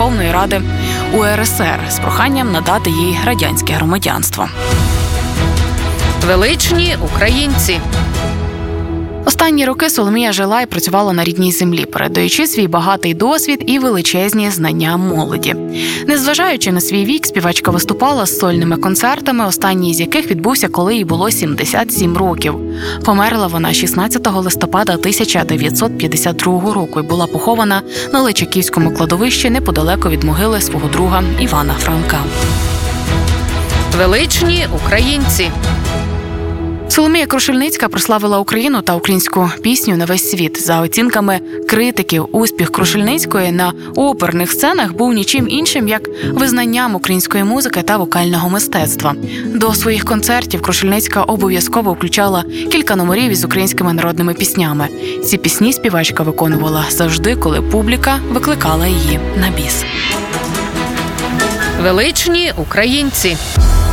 Верховної Ради УРСР з проханням надати їй радянське громадянство. Величні українці. Останні роки Соломія жила і працювала на рідній землі, передаючи свій багатий досвід і величезні знання молоді. Незважаючи на свій вік, співачка виступала з сольними концертами, останній з яких відбувся, коли їй було 77 років. Померла вона 16 листопада 1952 року і була похована на Личаківському кладовищі неподалеку від могили свого друга Івана Франка. Величні українці. Соломія Крушельницька прославила Україну та українську пісню на весь світ. За оцінками критиків, успіх Крушельницької на оперних сценах був нічим іншим, як визнанням української музики та вокального мистецтва. До своїх концертів Крушельницька обов'язково включала кілька номерів із українськими народними піснями. Ці пісні співачка виконувала завжди, коли публіка викликала її на біс. Величні українці.